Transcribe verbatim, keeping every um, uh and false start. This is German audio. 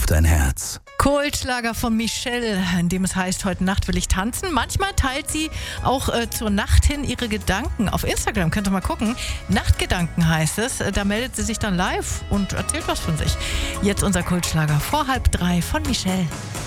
dein Herz. Kultschlager von Michelle, in dem es heißt, heute Nacht will ich tanzen. Manchmal teilt sie auch äh, zur Nacht hin ihre Gedanken. Auf Instagram könnt ihr mal gucken. Nachtgedanken heißt es. Da meldet sie sich dann live und erzählt was von sich. Jetzt unser Kultschlager vor halb drei von Michelle.